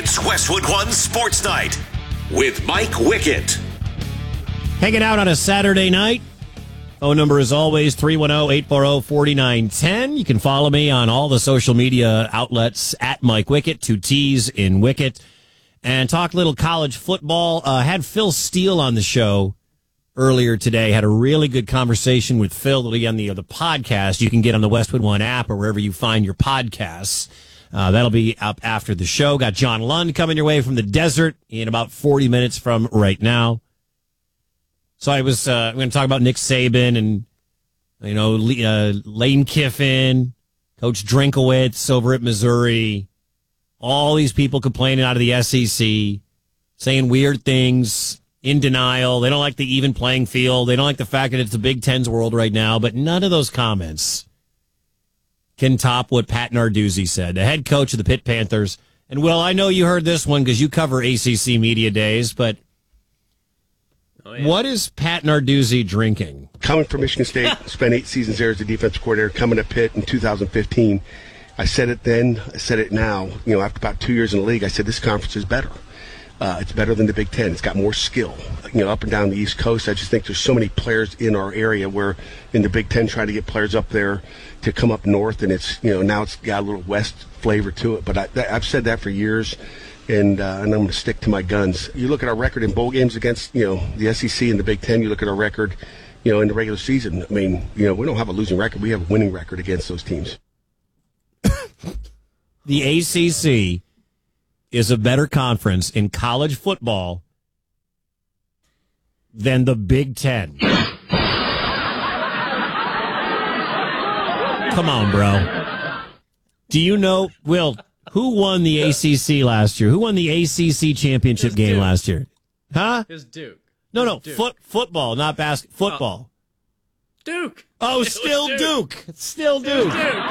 It's Westwood One Sports Night with Mike Wickett. Hanging out on a Saturday night. Phone number is always 310-840-4910. You can follow me on all the social media outlets at Mike Wickett, 2 T's in Wickett. And talk little college football. Had Phil Steele on the show earlier today. Had a really good conversation with Phil. That'll be on the podcast you can get on the Westwood One app or wherever you find your podcasts. That'll be up after the show. Got John Lund coming your way from the desert in about 40 minutes from right now. So I'm going to talk about Nick Saban and, Lane Kiffin, Coach Drinkowitz over at Missouri. All these people complaining out of the SEC, saying weird things, in denial. They don't like the even playing field. They don't like the fact that it's the Big Ten's world right now. But none of those comments can top what Pat Narduzzi said, the head coach of the Pitt Panthers. And, Will, I know you heard this one because you cover ACC Media Days, but what is Pat Narduzzi drinking? Coming from Michigan State, spent 8 seasons there as a defensive coordinator, coming to Pitt in 2015. I said it then, I said it now. After about 2 years in the league, I said this conference is better. It's better than the Big Ten. It's got more skill. Up and down the East Coast, I just think there's so many players in our area where in the Big Ten trying to get players up there to come up north, and it's now it's got a little West flavor to it. But I've said that for years. And I'm going to stick to my guns. You look at our record in bowl games against, the SEC and the Big Ten. You look at our record, in the regular season. I mean, we don't have a losing record. We have a winning record against those teams. The ACC is a better conference in college football than the Big Ten. Come on, bro. Do you know, Will, who won the ACC last year? Who won the ACC championship game last year? Huh? It was Duke. No. Football, not basketball. Football. Duke. Oh, still Duke. Still Duke.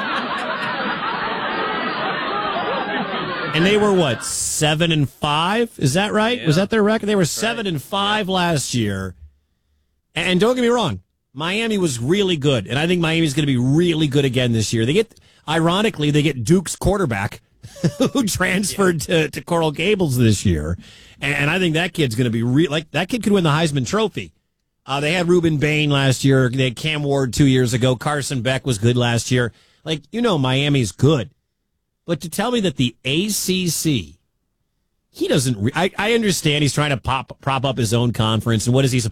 And they were, 7-5? Is that right? Yeah. Was that their record? They were 7-5 last year. And don't get me wrong, Miami was really good. And I think Miami's going to be really good again this year. They get Duke's quarterback who transferred to Coral Gables this year. And I think that kid's going to be that kid could win the Heisman Trophy. They had Reuben Bain last year. They had Cam Ward 2 years ago. Carson Beck was good last year. Miami's good. But to tell me that the ACC, he doesn't. I understand he's trying to prop up his own conference. And what is he?